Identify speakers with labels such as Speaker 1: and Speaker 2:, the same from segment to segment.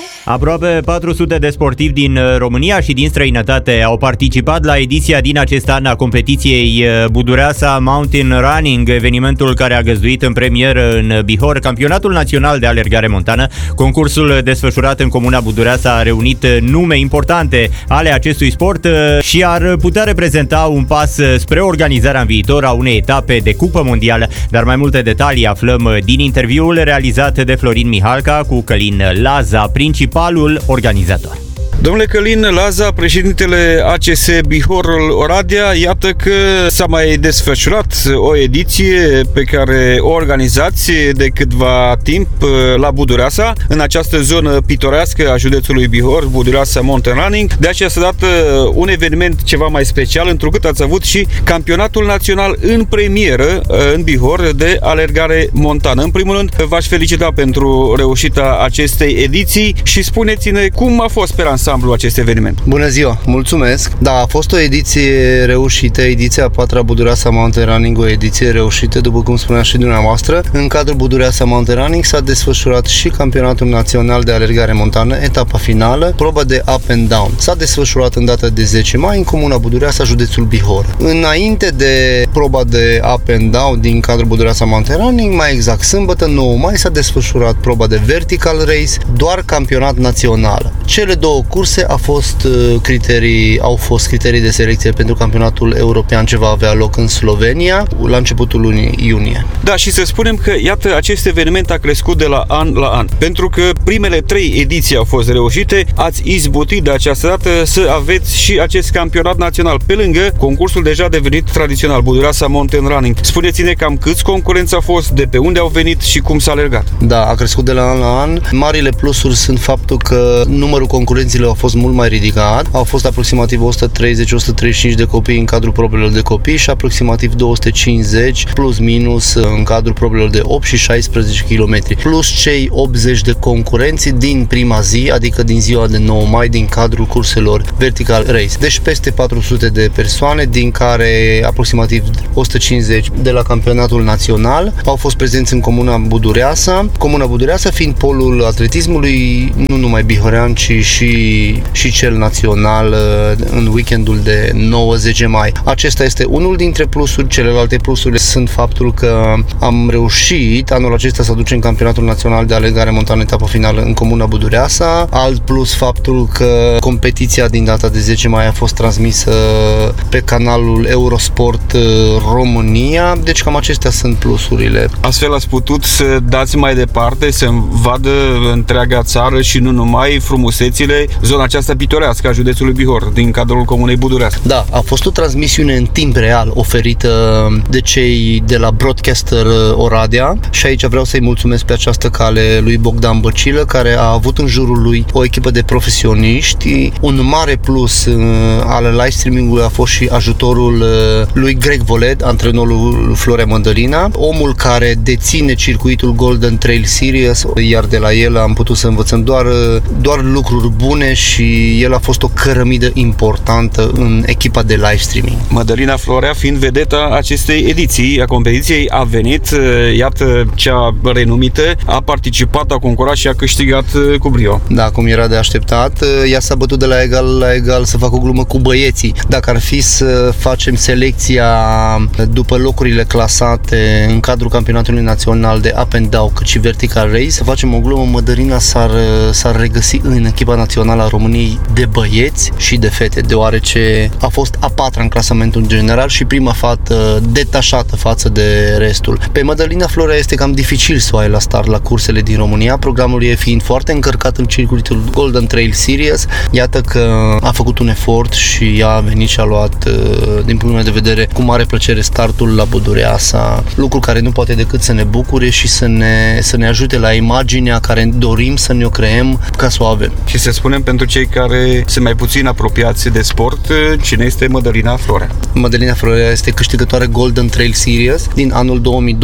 Speaker 1: Aproape 400 de sportivi din România și din străinătate au participat la ediția din acest an a competiției Budureasa Mountain Running, evenimentul care a găzduit în premieră în Bihor campionatul național de alergare montană. Concursul desfășurat în comuna Budureasa a reunit nume importante ale acestui sport și ar putea reprezenta un pas spre organizarea în viitor a unei etape de cupă mondială. Dar mai multe detalii aflăm din interviul realizat de Florin Mihalca cu Călin Laza, principalul organizator.
Speaker 2: Domnule Călin Laza, președintele ACS Bihorul Oradea, iată că s-a mai desfășurat o ediție pe care o organizați de câtva timp la Budureasa, în această zonă pitorească a județului Bihor, Budureasa Mountain Running. De această dată un eveniment ceva mai special, întrucât ați avut și campionatul național în premieră în Bihor de alergare montană. În primul rând, v-aș felicita pentru reușita acestei ediții și spuneți-ne cum a fost pe ansamblu acest eveniment.
Speaker 3: Bună ziua, mulțumesc! Da, a fost o ediție reușită, ediția 4-a Budureasa Mountain Running, o ediție reușită, după cum spunea și dumneavoastră. În cadrul Budureasa Mountain Running s-a desfășurat și campionatul național de alergare montană, etapa finală, proba de up and down. S-a desfășurat în data de 10 mai în comuna Budureasa, județul Bihor. Înainte de proba de up and down din cadrul Budureasa Mountain Running, mai exact sâmbătă, 9 mai, s-a desfășurat proba de vertical race, doar campionat național. Cele două curse au fost criterii de selecție pentru campionatul european ce va avea loc în Slovenia la începutul lunii iunie.
Speaker 2: Da, și să spunem că, iată, acest eveniment a crescut de la an la an. Pentru că primele 3 ediții au fost reușite, ați izbutit de această dată să aveți și acest campionat național, pe lângă concursul deja devenit tradițional, Budureasa Mountain Running. Spuneți-ne cam câți concurenți au fost, de pe unde au venit și cum s-a alergat.
Speaker 3: Da, a crescut de la an la an. Marile plusuri sunt faptul că numărul concurenților a fost mult mai ridicat. Au fost aproximativ 130-135 de copii în cadrul probelor de copii și aproximativ 250 plus minus în cadrul probelor de 8 și 16 km. Plus cei 80 de concurenți din prima zi, adică din ziua de 9 mai, din cadrul curselor Vertical Race. Deci peste 400 de persoane, din care aproximativ 150 de la campionatul național au fost prezenți în comuna Budureasa. Comuna Budureasa fiind polul atletismului nu numai bihorean, ci și cel național în weekendul de 9-10 mai. Acesta este unul dintre plusuri. Celelalte plusuri sunt faptul că am reușit anul acesta să aducem campionatul național de alergare montană etapă finală în comuna Budureasa. Alt plus faptul că competiția din data de 10 mai a fost transmisă pe canalul Eurosport România. Deci cam acestea sunt plusurile.
Speaker 2: Astfel ați putut să dați mai departe, să vadă întreaga țară și nu numai frumusețile, zona aceasta pitorească a județului Bihor, din cadrul comunei Budureasa.
Speaker 3: Da, a fost o transmisiune în timp real oferită de cei de la Broadcaster Oradea și aici vreau să-i mulțumesc pe această cale lui Bogdan Băcilă, care a avut în jurul lui o echipă de profesioniști. Un mare plus al live streaming-ului a fost și ajutorul lui Greg Voled, antrenorul Florea Mădălina, omul care deține circuitul Golden Trail Series, iar de la el am putut să învățăm doar lucruri bune și el a fost o cărămidă importantă în echipa de live streaming.
Speaker 2: Mădălina Florea fiind vedeta acestei ediții a competiției, a venit, iată, cea renumită, a participat, a concurat și a câștigat cu brio.
Speaker 3: Da, cum era de așteptat, ea s-a bătut de la egal la egal, să fac o glumă cu băieții. Dacă ar fi să facem selecția după locurile clasate în cadrul campionatului național de up and down, cât și vertical race, să facem o glumă, Mădălina s-ar regăsi în echipa națională a României de băieți și de fete, deoarece a fost a 4-a în clasamentul general și prima fată detașată față de restul. Pe Mădălina Florea este cam dificil să o ai la start la cursele din România, programul ei fiind foarte încărcat în circuitul Golden Trail Series. Iată că a făcut un efort și ea a venit și a luat, din punctul meu de vedere, cu mare plăcere startul la Budureasa, lucru care nu poate decât să ne bucure și să ne ajute la imaginea care dorim să ne o creăm ca să o avem.
Speaker 2: Și să spunem pentru cei care sunt mai puțin apropiați de sport, cine este Mădălina Florea?
Speaker 3: Mădălina Florea este câștigătoare Golden Trail Series din anul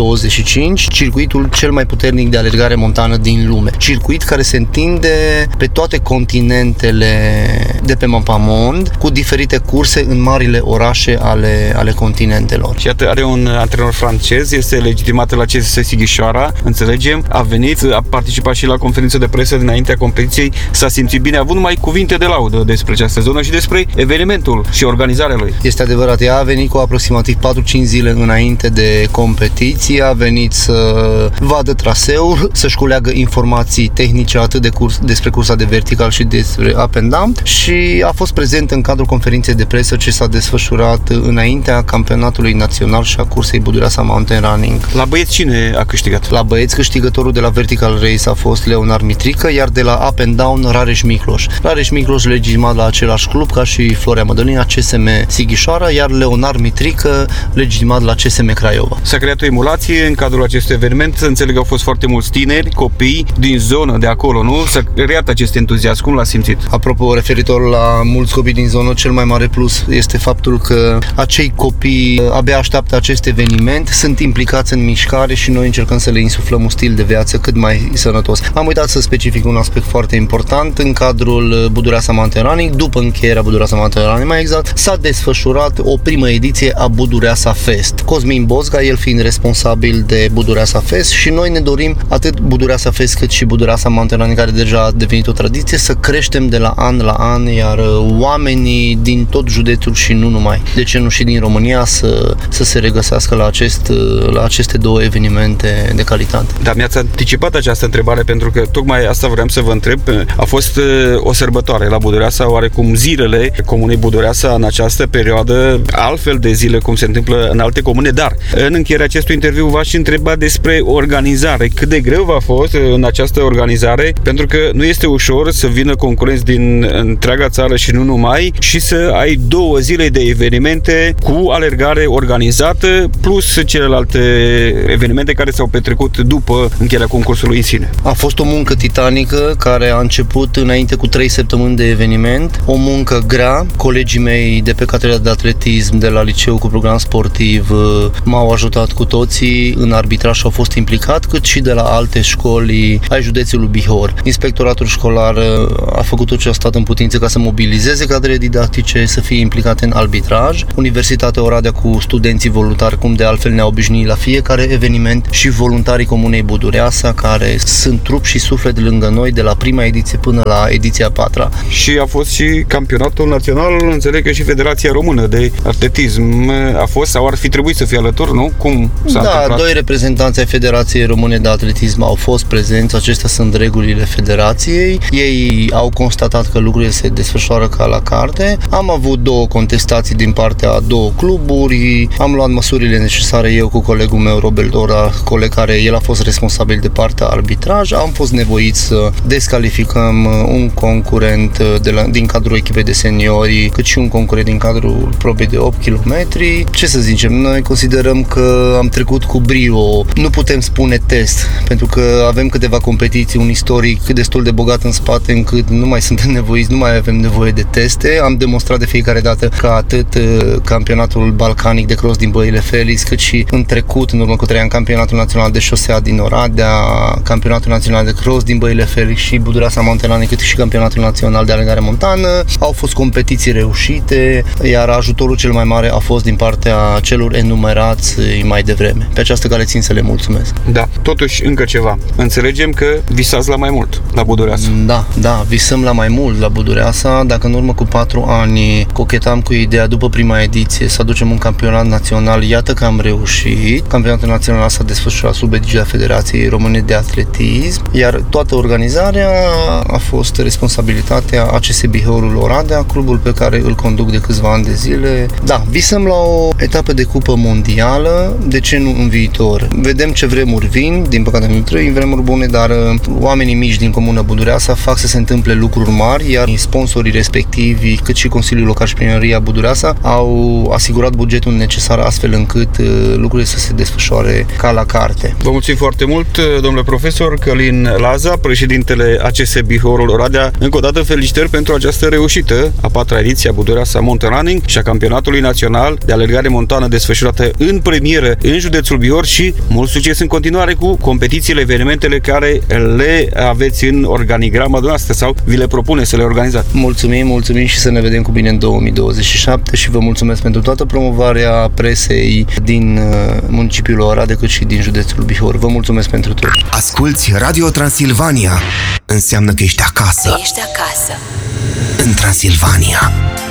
Speaker 3: 2025, circuitul cel mai puternic de alergare montană din lume. Circuit care se întinde pe toate continentele de pe mapamond, cu diferite curse în marile orașe ale continentelor.
Speaker 2: Și iată, are un antrenor francez, este legitimat la CSS Sighișoara, înțelegem, a venit, a participat și la conferință de presă dinaintea competiției, s-a simțit bine, a avut numai cuvinte de laudă despre această zonă și despre evenimentul și organizarea lui.
Speaker 3: Este adevărat, ea a venit cu aproximativ 4-5 zile înainte de competiție, a venit să vadă traseul, să-și culeagă informații tehnice atât despre cursa de vertical și despre up and down și a fost prezent în cadrul conferinței de presă ce s-a desfășurat înaintea campionatului național și a cursei Budureasa Mountain Running.
Speaker 2: La băieți cine a câștigat?
Speaker 3: La băieți câștigătorul de la Vertical Race a fost Leonard Mitrică, iar de la Up and Down Rareș Micloș. Rareș Micloș legitimat la același club ca și Florea Mădălina, CSM Sighișoara, iar Leonard Mitrică legitimat la CSM Craiova.
Speaker 2: S-a creat o emulație în cadrul acestui eveniment, să înțeleg că au fost foarte mulți tineri, copii din zonă de acolo, nu? S-a creat acest entuziasm, cum l-a simțit?
Speaker 3: Apropo, referitor la mulți copii din zonă, cel mai mare plus este faptul că acei copii abia așteaptă acest eveniment, sunt implicați în mișcare și noi încercăm să le insuflăm un stil de viață cât mai sănătos. Am uitat să specific un aspect foarte important în cadrul Budureasa Mountain Running. După încheierea Budureasa Mountain Running, mai exact, s-a desfășurat o primă ediție a Budureasa Fest. Cosmin Bozga, el fiind responsabil de Budureasa Fest, și noi ne dorim atât Budureasa Fest cât și Budureasa Mountain Running, care deja a devenit o tradiție, să creștem de la an la an, iar oamenii din tot județul și nu numai, de ce nu și din România, să se regăsească la aceste două evenimente de calitate.
Speaker 2: Da, mi-ați anticipat această întrebare pentru că tocmai asta vreau să vă întreb. A fost o sărbătoare la Budureasa, oarecum zilele Comunei Budureasa în această perioadă, altfel de zile cum se întâmplă în alte comune, dar în încheierea acestui interviu v-aș întreba despre organizare. Cât de greu v-a fost în această organizare, pentru că nu este ușor să vină concurenți din întreaga țară și nu numai și să ai 2 zile de evenimente cu alergare organizată plus celelalte evenimente care s-au petrecut după încheierea concursului în sine.
Speaker 3: A fost o muncă titanică care a început înainte cu 3 săptămâni de eveniment, o muncă grea. Colegii mei de pe catedra de atletism de la liceu cu program sportiv m-au ajutat cu toții în arbitraj și au fost implicat, cât și de la alte școli ai județului Bihor. Inspectoratul școlar a făcut tot ce a stat în putință ca să mobilizeze cadrele didactice, să fie implicate în arbitraj. Universitatea Oradea cu studenții voluntari, cum de altfel ne-au obișnuit la fiecare eveniment, și voluntarii Comunei Budureasa, care sunt trup și suflet lângă noi de la prima ediție până la ediția 4-a.
Speaker 2: Și a fost și campionatul național, înțeleg că și Federația Română de Atletism a fost sau ar fi trebuit să fie alături, nu? Cum s-a întâmplat?
Speaker 3: 2 reprezentanți ai Federației Române de Atletism au fost prezenți, acestea sunt regulile federației. Ei au constatat că lucrurile se desfășoară ca la carte. Am avut 2 contestații din partea a 2 cluburi, am luat măsurile necesare eu cu colegul meu Robert Dora, coleg care el a fost responsabil de partea arbitraj. Am fost nevoiți să descalificăm un concurent din cadrul echipei de seniori, cât și un concurent din cadrul probei de 8 km. Ce să zicem, noi considerăm că am trecut cu brio. Nu putem spune test, pentru că avem câteva competiții, un istoric destul de bogat în spate, încât nu mai suntem nevoiți, nu mai avem nevoie de teste. Am demonstrat de fiecare dată că atât campionatul balcanic de cross din Băile Felix, cât și în trecut, în urmă cu 3 ani, campionatul național de șosea din Oradea, campionatul național de cross din Băile Felix și Budureasa Mountain Running, cât și campionatul național de alergare montană, au fost competiții reușite, iar ajutorul cel mai mare a fost din partea celor enumerați mai devreme. Pe această cale țin să le mulțumesc.
Speaker 2: Da, totuși încă ceva. Înțelegem că visați la mai mult la Budureasa.
Speaker 3: Da, visăm la mai mult la Budureasa. Dacă în urmă cu 4 ani cochetam cu ideea după prima ediție să aducem un campionat național, iată că am reușit. Campionatul național s-a desfășurat sub egida Federației Române de Atletism, iar toată organizarea a fost responsabilitatea ACS Bihorul Oradea, clubul pe care îl conduc de câțiva ani de zile. Da, visăm la o etapă de cupă mondială, de ce nu în viitor? Vedem ce vremuri vin, din păcate nu trăim vremuri bune, dar oamenii mici din Comuna Budureasa fac să se întâmple lucruri mari, iar sponsorii respectivi, cât și Consiliul Local și Primăria Budureasa au asigurat bugetul necesar astfel încât lucrurile să se desfășoare ca la carte.
Speaker 2: Vă mulțumim foarte mult, domnule profesor Călin Laza, președintele ACS Bihor. Bihorul Oradea. Încă o dată felicitări pentru această reușită, a 4-a ediție a Budureasa Mountain Running și a campionatului național de alergare montană desfășurată în premieră în județul Bihor și mult succes în continuare cu competițiile, evenimentele care le aveți în organigrama noastră sau vi le propune să le organizați.
Speaker 3: Mulțumim și să ne vedem cu bine în 2027 și vă mulțumesc pentru toată promovarea presei din municipiul Oradea cât și din județul Bihor. Vă mulțumesc pentru tot.
Speaker 4: Asculți Radio Transilvania. Înseamnă că ești acasă.
Speaker 5: Ești acasă.
Speaker 4: În Transilvania.